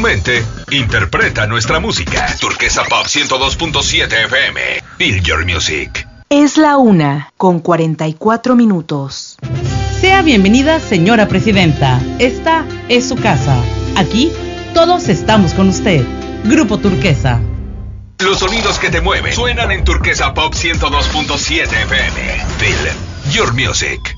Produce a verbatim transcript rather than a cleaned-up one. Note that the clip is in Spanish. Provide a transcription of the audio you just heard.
mente, interpreta nuestra música. Turquesa Pop ciento dos punto siete F M. Feel your music. Es la una con cuarenta y cuatro minutos. Sea bienvenida, señora presidenta. Esta es su casa. Aquí todos estamos con usted. Grupo Turquesa. Los sonidos que te mueven suenan en Turquesa Pop ciento dos punto siete F M. Feel your music.